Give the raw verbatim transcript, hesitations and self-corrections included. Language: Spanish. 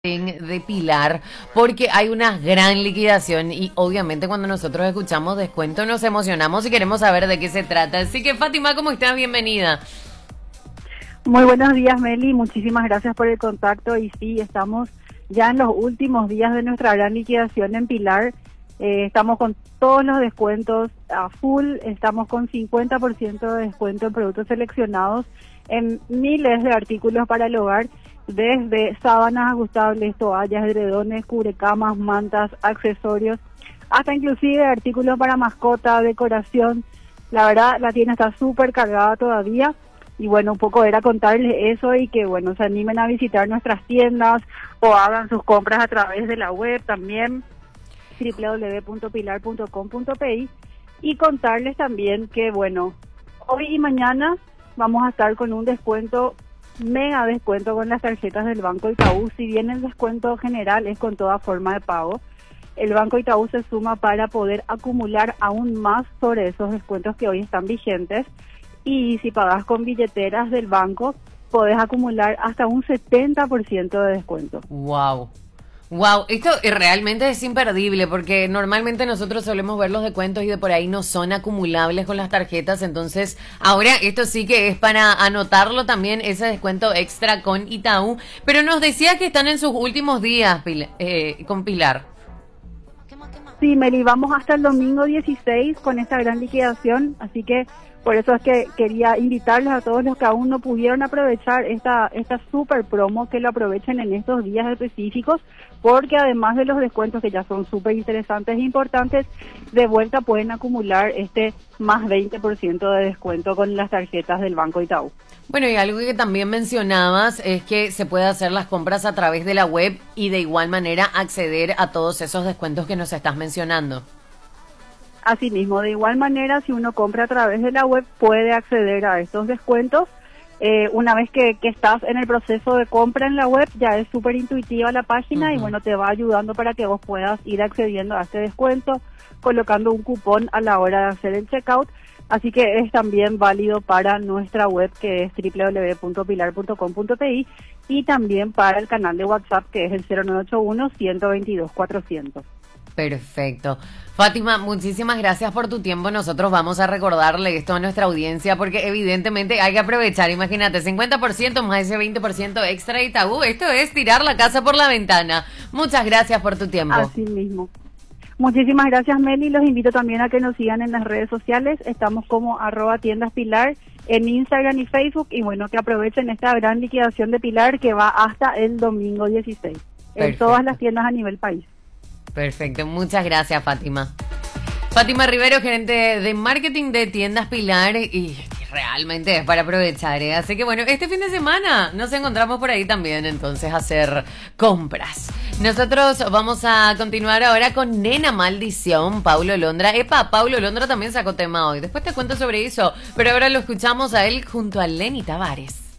De Pilar, porque hay una gran liquidación y obviamente cuando nosotros escuchamos descuento nos emocionamos y queremos saber de qué se trata. Así que Fátima, ¿cómo estás? Bienvenida. Muy buenos días, Meli, muchísimas gracias por el contacto y sí, estamos ya en los últimos días de nuestra gran liquidación en Pilar. Eh, estamos con todos los descuentos a full, estamos con cincuenta por ciento de descuento en productos seleccionados en miles de artículos para el hogar, desde sábanas ajustables, toallas, edredones, cubrecamas, mantas, accesorios, hasta inclusive artículos para mascota, decoración. La verdad, la tienda está súper cargada todavía y bueno, un poco era contarles eso y que bueno, se animen a visitar nuestras tiendas o hagan sus compras a través de la web también, doble u doble u doble u punto pilar punto com punto pe, y contarles también que bueno, hoy y mañana vamos a estar con un descuento, mega descuento con las tarjetas del Banco Itaú. Si bien el descuento general es con toda forma de pago, el Banco Itaú se suma para poder acumular aún más sobre esos descuentos que hoy están vigentes, y si pagas con billeteras del banco podés acumular hasta un setenta por ciento de descuento. Wow. Wow, esto realmente es imperdible porque normalmente nosotros solemos ver los descuentos y de por ahí no son acumulables con las tarjetas, entonces ahora esto sí que es para anotarlo también, ese descuento extra con Itaú. Pero nos decía que están en sus últimos días eh, con Pilar. Sí, Meli, vamos hasta el domingo dieciséis con esta gran liquidación, así que por eso es que quería invitarles a todos los que aún no pudieron aprovechar esta esta super promo, que lo aprovechen en estos días específicos, porque además de los descuentos que ya son súper interesantes e importantes, de vuelta pueden acumular este más veinte por ciento de descuento con las tarjetas del Banco Itaú. Bueno, y algo que también mencionabas es que se puede hacer las compras a través de la web y de igual manera acceder a todos esos descuentos que nos estás mencionando. Asimismo, de igual manera, si uno compra a través de la web, puede acceder a estos descuentos. Eh, una vez que, que estás en el proceso de compra en la web, ya es súper intuitiva la página. Uh-huh. Y bueno, te va ayudando para que vos puedas ir accediendo a este descuento, colocando un cupón a la hora de hacer el checkout. Así que es también válido para nuestra web, que es doble u doble u doble u punto pilar punto com punto pe, y también para el canal de WhatsApp, que es el cero nueve ocho uno, uno dos dos, cuatrocientos. Perfecto. Fátima, muchísimas gracias por tu tiempo. Nosotros vamos a recordarle esto a nuestra audiencia porque evidentemente hay que aprovechar. Imagínate, cincuenta por ciento más ese veinte por ciento extra Itaú. Esto es tirar la casa por la ventana. Muchas gracias por tu tiempo. Así mismo. Muchísimas gracias, Meli. Los invito también a que nos sigan en las redes sociales. Estamos como arroba tiendas Pilar en Instagram y Facebook. Y bueno, que aprovechen esta gran liquidación de Pilar que va hasta el domingo dieciséis. Perfecto. En todas las tiendas a nivel país. Perfecto, muchas gracias, Fátima. Fátima Rivero, gerente de marketing de Tiendas Pilar, y realmente es para aprovechar, ¿eh? Así que bueno, este fin de semana nos encontramos por ahí también, entonces a hacer compras. Nosotros vamos a continuar ahora con Nena Maldición, Paulo Londra. Epa, Paulo Londra también sacó tema hoy, después te cuento sobre eso, pero ahora lo escuchamos a él junto a Lenny Tavares.